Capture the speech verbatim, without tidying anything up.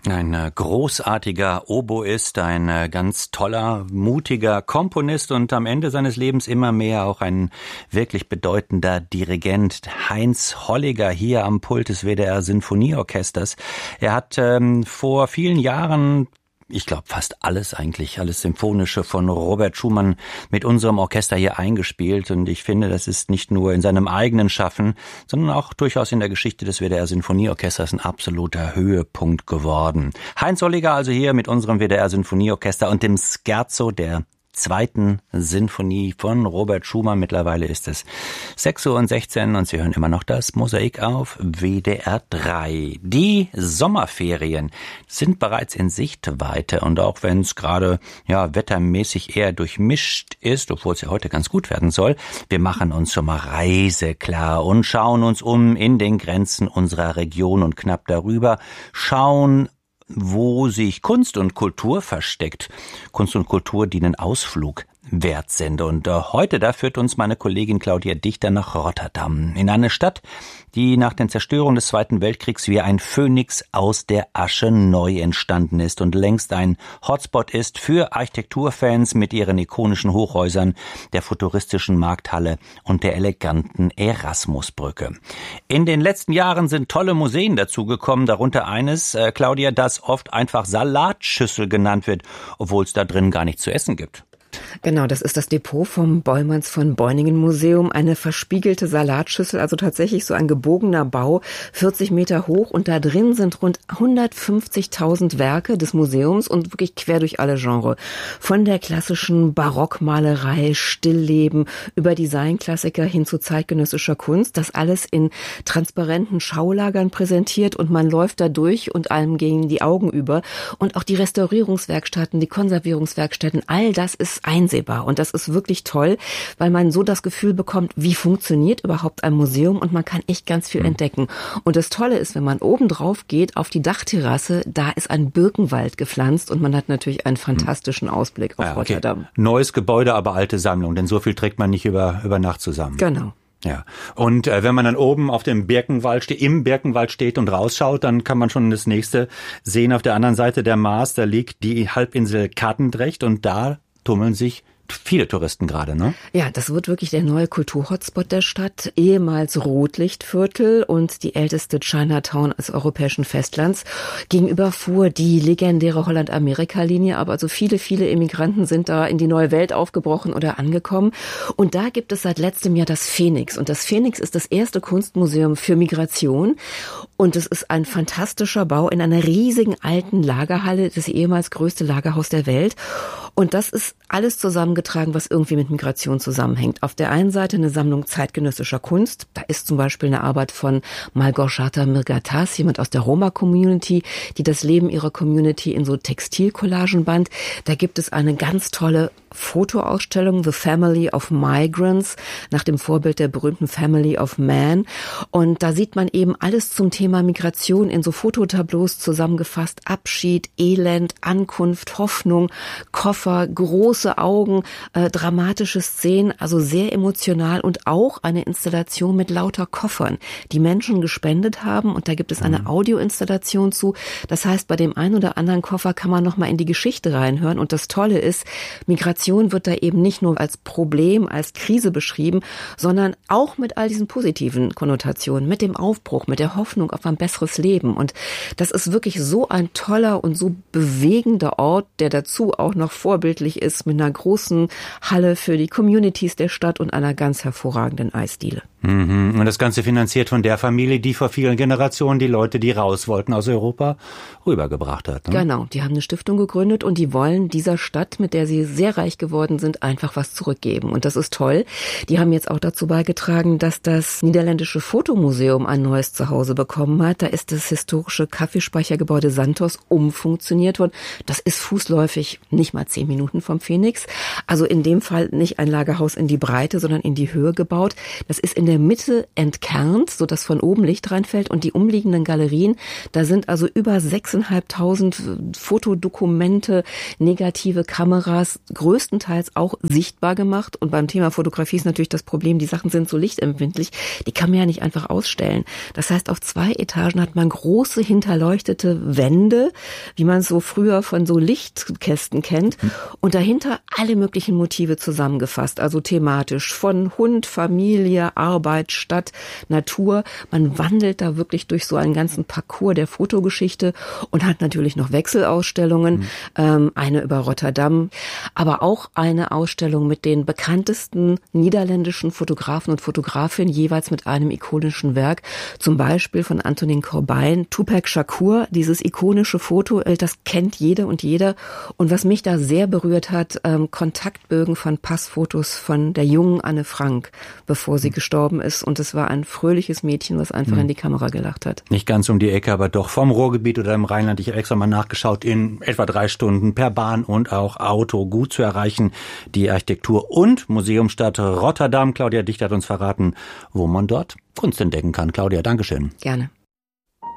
Ein großartiger Oboist, ein ganz toller, mutiger Komponist und am Ende seines Lebens immer mehr auch ein wirklich bedeutender Dirigent. Heinz Holliger hier am Pult des W D R Sinfonieorchesters. Er hat ähm, vor vielen Jahren ich glaube fast alles eigentlich, alles Symphonische von Robert Schumann mit unserem Orchester hier eingespielt. Und ich finde, das ist nicht nur in seinem eigenen Schaffen, sondern auch durchaus in der Geschichte des W D R Sinfonieorchesters ein absoluter Höhepunkt geworden. Heinz Holliger also hier mit unserem W D R Sinfonieorchester und dem Scherzo der zweiten Sinfonie von Robert Schumann. Mittlerweile ist es sechs Uhr sechzehn und Sie hören immer noch das Mosaik auf W D R drei. Die Sommerferien sind bereits in Sichtweite und auch wenn es gerade ja wettermäßig eher durchmischt ist, obwohl es ja heute ganz gut werden soll, wir machen uns schon mal reiseklar und schauen uns um in den Grenzen unserer Region und knapp darüber, schauen wo sich Kunst und Kultur versteckt. Kunst und Kultur, die einen Ausflug wert sind. Und äh, heute, da führt uns meine Kollegin Claudia Dichter nach Rotterdam, in eine Stadt, die nach den Zerstörungen des Zweiten Weltkriegs wie ein Phönix aus der Asche neu entstanden ist und längst ein Hotspot ist für Architekturfans mit ihren ikonischen Hochhäusern, der futuristischen Markthalle und der eleganten Erasmusbrücke. In den letzten Jahren sind tolle Museen dazugekommen, darunter eines, äh, Claudia, das oft einfach Salatschüssel genannt wird, obwohl es da drin gar nichts zu essen gibt. Genau, das ist das Depot vom Bollmanns von Beuningen Museum. Eine verspiegelte Salatschüssel, also tatsächlich so ein gebogener Bau, vierzig Meter hoch. Und da drin sind rund hundertfünfzigtausend Werke des Museums und wirklich quer durch alle Genres. Von der klassischen Barockmalerei, Stillleben, über Designklassiker hin zu zeitgenössischer Kunst. Das alles in transparenten Schaulagern präsentiert und man läuft da durch und einem gehen die Augen über. Und auch die Restaurierungswerkstätten, die Konservierungswerkstätten, all das ist einsehbar und das ist wirklich toll, weil man so das Gefühl bekommt, wie funktioniert überhaupt ein Museum und man kann echt ganz viel mhm. entdecken. Und das Tolle ist, wenn man oben drauf geht auf die Dachterrasse, da ist ein Birkenwald gepflanzt und man hat natürlich einen fantastischen Ausblick auf ja, okay. Rotterdam. Neues Gebäude, aber alte Sammlung, denn so viel trägt man nicht über, über Nacht zusammen. Genau. Ja, und äh, wenn man dann oben auf dem Birkenwald steht, im Birkenwald steht und rausschaut, dann kann man schon das nächste sehen. Auf der anderen Seite der Maas, da liegt die Halbinsel Katendrecht und da tummeln sich viele Touristen gerade, ne? Ja, das wird wirklich der neue Kulturhotspot der Stadt, ehemals Rotlichtviertel und die älteste Chinatown des europäischen Festlands. Gegenüber fuhr die legendäre Holland-Amerika-Linie, aber also viele, viele Immigranten sind da in die neue Welt aufgebrochen oder angekommen. Und da gibt es seit letztem Jahr das Phoenix. Und das Phoenix ist das erste Kunstmuseum für Migration. Und es ist ein fantastischer Bau in einer riesigen alten Lagerhalle, das ehemals größte Lagerhaus der Welt. Und das ist alles zusammengetragen, was irgendwie mit Migration zusammenhängt. Auf der einen Seite eine Sammlung zeitgenössischer Kunst. Da ist zum Beispiel eine Arbeit von Malgorzata Mirgatas, jemand aus der Roma-Community, die das Leben ihrer Community in so Textilcollagen band. Da gibt es eine ganz tolle Fotoausstellung, The Family of Migrants, nach dem Vorbild der berühmten Family of Man. Und da sieht man eben alles zum Thema Migration in so Fototableaus zusammengefasst. Abschied, Elend, Ankunft, Hoffnung, Koffer, große Augen, äh, dramatische Szenen, also sehr emotional und auch eine Installation mit lauter Koffern, die Menschen gespendet haben. Und da gibt es eine Audioinstallation zu. Das heißt, bei dem einen oder anderen Koffer kann man nochmal in die Geschichte reinhören. Und das Tolle ist, Migration wird da eben nicht nur als Problem, als Krise beschrieben, sondern auch mit all diesen positiven Konnotationen, mit dem Aufbruch, mit der Hoffnung auf ein besseres Leben. Und das ist wirklich so ein toller und so bewegender Ort, der dazu auch noch vorbildlich ist mit einer großen Halle für die Communities der Stadt und einer ganz hervorragenden Eisdiele. Mhm. Und das Ganze finanziert von der Familie, die vor vielen Generationen die Leute, die raus wollten aus Europa, rübergebracht hat. Ne? Genau, die haben eine Stiftung gegründet und die wollen dieser Stadt, mit der sie sehr reich geworden sind, einfach was zurückgeben. Und das ist toll. Die haben jetzt auch dazu beigetragen, dass das niederländische Fotomuseum ein neues Zuhause bekommen hat. Da ist das historische Kaffeespeichergebäude Santos umfunktioniert worden. Das ist fußläufig nicht mal zehn Minuten vom Phoenix. Also in dem Fall nicht ein Lagerhaus in die Breite, sondern in die Höhe gebaut. Das ist in der Mitte entkernt, sodass von oben Licht reinfällt und die umliegenden Galerien, da sind also über sechseinhalbtausend Fotodokumente, negative Kameras, größte größtenteils auch sichtbar gemacht. Und beim Thema Fotografie ist natürlich das Problem, die Sachen sind so lichtempfindlich, die kann man ja nicht einfach ausstellen. Das heißt, auf zwei Etagen hat man große hinterleuchtete Wände, wie man es so früher von so Lichtkästen kennt. Und dahinter alle möglichen Motive zusammengefasst, also thematisch von Hund, Familie, Arbeit, Stadt, Natur. Man wandelt da wirklich durch so einen ganzen Parcours der Fotogeschichte und hat natürlich noch Wechselausstellungen, mhm. ähm, eine über Rotterdam, aber auch eine Ausstellung mit den bekanntesten niederländischen Fotografen und Fotografinnen, jeweils mit einem ikonischen Werk, zum Beispiel von Antonin Corbijn, Tupac Shakur, dieses ikonische Foto, das kennt jede und jeder. Und was mich da sehr berührt hat, ähm, Kontaktbögen von Passfotos von der jungen Anne Frank, bevor sie mhm. gestorben ist. Und es war ein fröhliches Mädchen, was einfach mhm. in die Kamera gelacht hat. Nicht ganz um die Ecke, aber doch vom Ruhrgebiet oder im Rheinland. Ich habe extra mal nachgeschaut, in etwa drei Stunden per Bahn und auch Auto gut zu erreichen. Die Architektur- und Museumsstadt Rotterdam. Claudia Dichter hat uns verraten, wo man dort Kunst entdecken kann. Claudia, Dankeschön. Gerne.